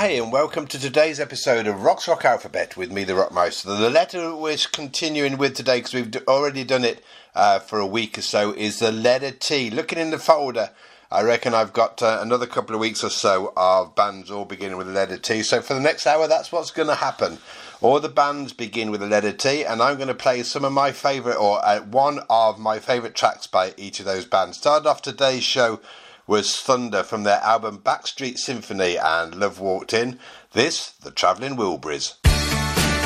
Hey, and welcome to today's episode of Rock's Rock Alphabet with me, the Rockmeister. The letter we're continuing with today, because we've already done it for a week or so, is the letter T. Looking in the folder, I reckon I've got another couple of weeks or so of bands all beginning with the letter T. So for the next hour, that's what's going to happen. All the bands begin with the letter T, and I'm going to play some of my favourite, or one of my favourite tracks by each of those bands. Started off today's show was Thunder from their album Backstreet Symphony and Love Walked In. This, The Travelling Wilburys.